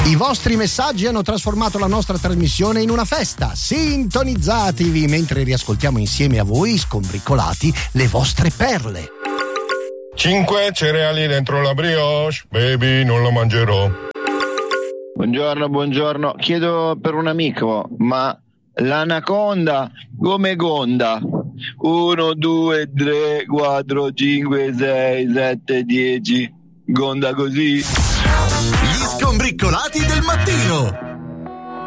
I vostri messaggi hanno trasformato la nostra trasmissione in una festa. Sintonizzatevi mentre riascoltiamo insieme a voi, scombriccolati, le vostre perle. 5 cereali dentro la brioche, baby, non lo mangerò. Buongiorno. Chiedo per un amico, ma l'anaconda come gonda? 1, 2, 3, 4, 5, 6, 7, 10. Gonda così. Gli scombriccolati del mattino.